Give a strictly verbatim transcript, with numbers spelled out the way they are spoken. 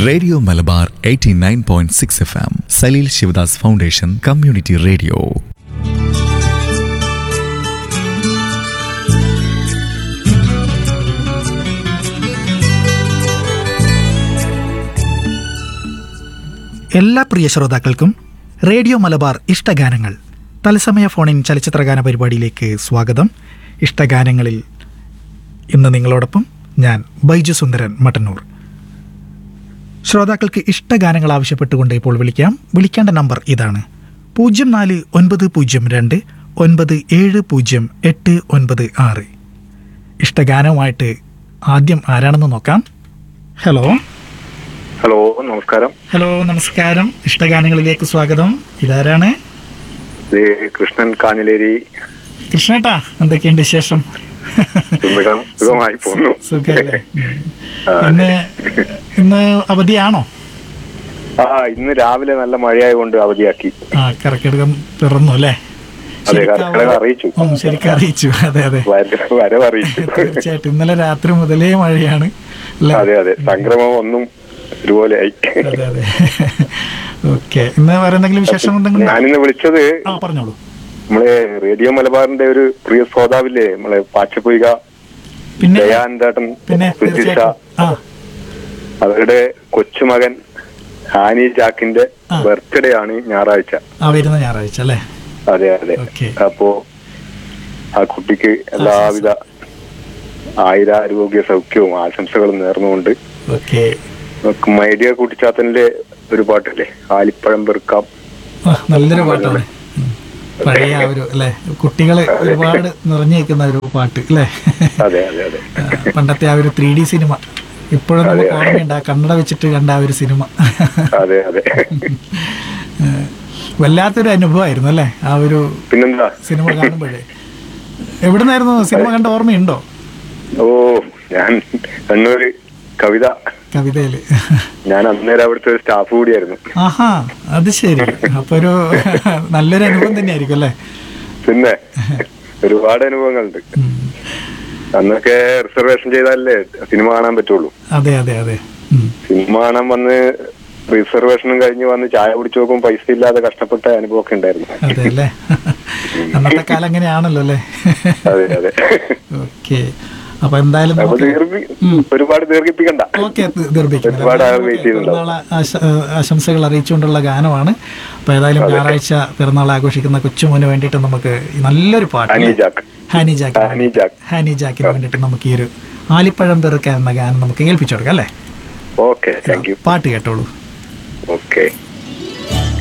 Radio Malabar eighty nine point six F M Saleel Sivadas foundation community radio. എല്ലാ പ്രിയ ശ്രോതാക്കൾക്കും radio Malabar ഇഷ്ടഗാനങ്ങൾ തത്സമയ ഫോണിൻ ചലച്ചിത്രഗാന പരിപാടിയിലേക്ക് സ്വാഗതം. ഇഷ്ടഗാനങ്ങളിൽ ഇന്ന് നിങ്ങളോടൊപ്പം ഞാൻ ബൈജു സുന്ദരൻ മട്ടന്നൂർ. ശ്രോതാക്കൾക്ക് ഇഷ്ടഗാനങ്ങൾ ആവശ്യപ്പെട്ടുകൊണ്ട് ഇപ്പോൾ വിളിക്കാം. വിളിക്കേണ്ട നമ്പർ ഇതാണ്: പൂജ്യം നാല് ഒൻപത് പൂജ്യം രണ്ട് ഒൻപത് ഏഴ് പൂജ്യം എട്ട് ഒൻപത് ആറ്. ഇഷ്ടഗാനവുമായിട്ട് ആദ്യം ആരാണെന്ന് നോക്കാം. ഹലോ ഹലോ നമസ്കാരം. ഹലോ നമസ്കാരം. ഇഷ്ടഗാനങ്ങളിലേക്ക് സ്വാഗതം. ഇതാരാണ്? കൃഷ്ണൻ കാഞ്ഞിലേരി. കൃഷ്ണേട്ടാ, എന്തൊക്കെയുണ്ട് വിശേഷം? സുഖമായി പോകുന്നു. സുഖല്ലേ? ഇന്ന് ഇന്ന് അവധിയാണോ? ആ, ഇന്ന് രാവിലെ നല്ല മഴയായതുകൊണ്ട് അവധിയാക്കി. ആ, കർക്കിടകം പിറന്നു അല്ലേ? അതെ, കർക്കിടകം അറിയിച്ചു. ശരിക്കും അറിയിച്ചു. അതെ അതെ, വരവ് അറിയിച്ചു. തീർച്ചയായിട്ടും ഇന്നലെ രാത്രി മുതലേ മഴയാണ്. അതെ അതെ, സംക്രമം ഒന്നും ഒരുപോലെ ആയി. അതെ അതെ. ഓക്കെ, ഇന്ന് വേറെ എന്തെങ്കിലും വിശേഷം ഉണ്ടെങ്കിൽ ഞാനിന്ന് വിളിച്ചത്, പറഞ്ഞോളൂ. നമ്മളെ റേഡിയോ മലബാറിന്റെ ഒരു പ്രിയ ശ്രോതാവില്ലേ, നമ്മളെ പാച്ചപ്പൊയ്ക ദയാനന്ദേട്ടൻ, സുജിഷ, അവരുടെ കൊച്ചുമകൻ ഹാനി ജാക്കിന്റെ ബർത്ത്ഡേ ആണ് ഞായറാഴ്ച. വരുന്ന ഞായറാഴ്ച അല്ലേ? അതെ അതെ. അപ്പോ ആ കുട്ടിക്ക് എല്ലാവിധ ആയുരാരോഗ്യ സൗഖ്യവും ആശംസകളും നേർന്നുകൊണ്ട് മൈഡിയ കൂട്ടിച്ചാത്തനിലെ ഒരു പാട്ടില്ലേ, ആലിപ്പഴം പെറുക്കാം, നല്ലൊരു പാട്ടാണ്. പഴയ ഒരു അല്ലെ, കുട്ടികള് ഒരുപാട് നിറഞ്ഞു നിൽക്കുന്ന ഒരു പാട്ട് അല്ലേ? അതെ അതെ അതെ. പണ്ടത്തെ ആ ഒരു ത്രീ ഡി സിനിമ ഇപ്പോഴും നമുക്ക് ഓർമ്മയുണ്ട്, ആ കണ്ണട വെച്ചിട്ട് കണ്ട ആ ഒരു സിനിമ. അതെ അതെ, വല്ലാത്തൊരു അനുഭവമായിരുന്നു അല്ലേ ആ ഒരു പിന്നെന്താ സിനിമ കാണുമ്പോഴേ. എവിടുന്നായിരുന്നു സിനിമ കണ്ട ഓർമ്മയുണ്ടോ? ഓ, ഞാൻ കണ്ണൂര് കവിത കവിതയില് ഞാൻ അന്നേരം അവിടുത്തെ ഒരു സ്റ്റാഫ് കൂടിയായിരുന്നു. ആഹാ, അത് ശരി. അപ്പൊ ഒരു നല്ലൊരു അനുഭവം തന്നെയായിരിക്കും അല്ലേ? പിന്നെ ഒരുപാട് അനുഭവങ്ങളുണ്ട്. അന്നൊക്കെ റിസർവേഷൻ ചെയ്താലല്ലേ സിനിമ കാണാൻ പറ്റുള്ളൂ. അതെ അതെ അതെ. സിനിമ കാണാൻ വന്ന് റിസർവേഷനും കഴിഞ്ഞ് വന്ന് ചായ കുടിച്ചു നോക്കും, പൈസ ഇല്ലാതെ കഷ്ടപ്പെട്ട അനുഭവമൊക്കെ ഉണ്ടായിരുന്നു. അതെ അല്ലേ, അന്നത്തെ കാലം അങ്ങനെയാണല്ലോ അല്ലേ? അതെ അതെ. ഓക്കെ, അപ്പൊ എന്തായാലും ഒരുപാട് ദീർഘിപ്പിക്കണ്ട. ഓക്കെ, ദീർഘിപ്പിക്കണ്ട. ആശംസകൾ അറിയിച്ചുകൊണ്ടുള്ള ഗാനമാണ്. അപ്പൊ ഏതായാലും ഞായറാഴ്ച പിറന്നാൾ ആഘോഷിക്കുന്ന കൊച്ചുമോന് വേണ്ടിയിട്ട് നമുക്ക് നല്ലൊരു പാട്ട്, ഹാനി ജാക്ക് ഹാനി ജാക്കിന് വേണ്ടിയിട്ട് നമുക്ക് ഈ ഒരു ആലിപ്പഴം പെറുക്കാൻ എന്ന ഗാനം നമുക്ക് കേൾപ്പിച്ചു കൊടുക്കാം അല്ലേ? Okay, thank you. പാട്ട് കേട്ടോളൂ. ഓക്കെ.